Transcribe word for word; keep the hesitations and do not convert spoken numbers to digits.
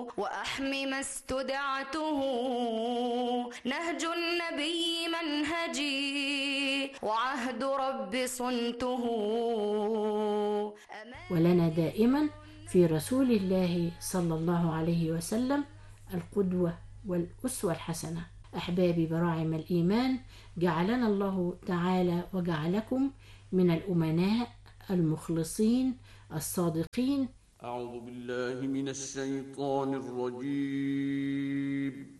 وأحمي ما استدعته، نهج النبي منهجي وعهد رب صنته. ولنا دائما في رسول الله صلى الله عليه وسلم القدوة والأسوة الحسنة. أحبابي براعم الإيمان، جعلنا الله تعالى وجعلكم من الأمناء المخلصين الصادقين. أعوذ بالله من الشيطان الرجيم.